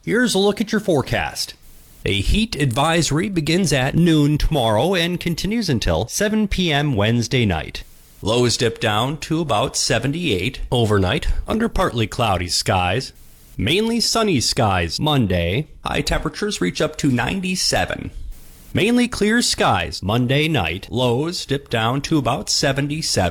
Here's a look at your forecast. A heat advisory begins at noon tomorrow and continues until 7 p.m. Wednesday night. Lows dip down to about 78 overnight under partly cloudy skies. Mainly sunny skies Monday. High temperatures reach up to 97. Mainly clear skies Monday night. Lows dip down to about 77.